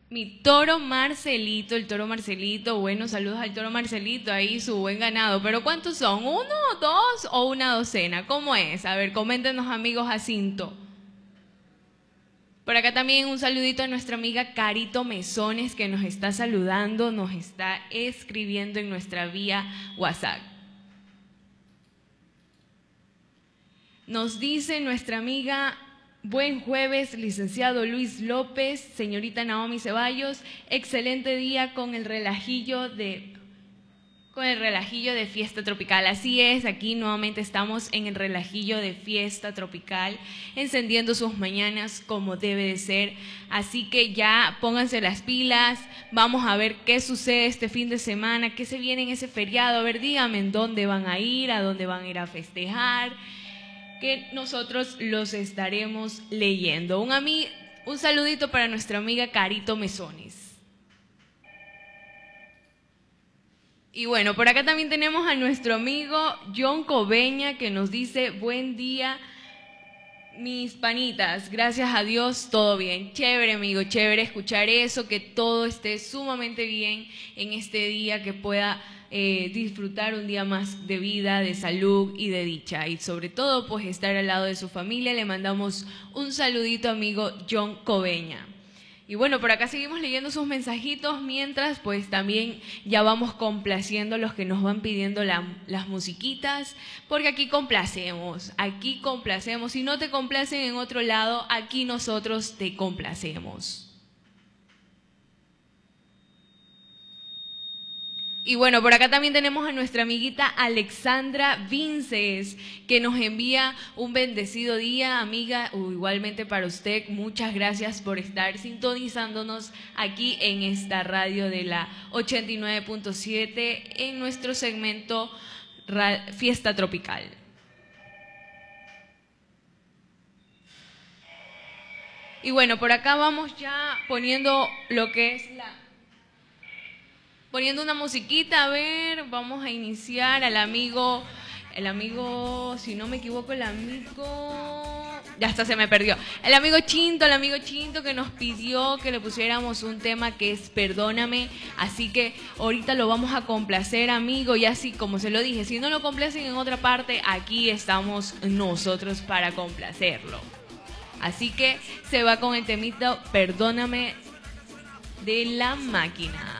Mi toro Marcelito, el toro Marcelito, bueno, saludos al toro Marcelito, ahí su buen ganado. Pero ¿cuántos son? ¿Uno, dos o una docena? ¿Cómo es? A ver, coméntenos, amigos Jacinto. Por acá también un saludito a nuestra amiga Carito Mesones, que nos está saludando, nos está escribiendo en nuestra vía WhatsApp. Nos dice nuestra amiga: buen jueves, licenciado Luis López, señorita Naomi Ceballos, excelente día con el relajillo de fiesta tropical. Así es, aquí nuevamente estamos en el relajillo de fiesta tropical, encendiendo sus mañanas como debe de ser. Así que ya pónganse las pilas, vamos a ver qué sucede este fin de semana, qué se viene en ese feriado. A ver, díganme en dónde van a ir, a dónde van a ir a festejar, que nosotros los estaremos leyendo. Un saludito para nuestra amiga Carito Mesones. Y bueno, por acá también tenemos a nuestro amigo John Coveña, que nos dice: buen día, mis panitas, gracias a Dios, todo bien. Chévere, amigo, chévere escuchar eso, que todo esté sumamente bien en este día, que pueda disfrutar un día más de vida, de salud y de dicha. Y sobre todo, pues estar al lado de su familia. Le mandamos un saludito, amigo John Coveña. Y bueno, por acá seguimos leyendo sus mensajitos, mientras pues también ya vamos complaciendo a los que nos van pidiendo las musiquitas, porque aquí complacemos. Si no te complacen en otro lado, aquí nosotros te complacemos. Y bueno, por acá también tenemos a nuestra amiguita Alexandra Vinces, que nos envía un bendecido día, amiga. Igualmente para usted, muchas gracias por estar sintonizándonos aquí en esta radio de la 89.7 en nuestro segmento Fiesta Tropical. Y bueno, por acá vamos ya poniendo lo que es poniendo una musiquita. A ver, vamos a iniciar al amigo, si no me equivoco, ya hasta se me perdió. El amigo Chinto que nos pidió que le pusiéramos un tema que es Perdóname. Así que ahorita lo vamos a complacer, amigo. Y así como se lo dije, si no lo complacen en otra parte, aquí estamos nosotros para complacerlo. Así que se va con el temito Perdóname de La Máquina.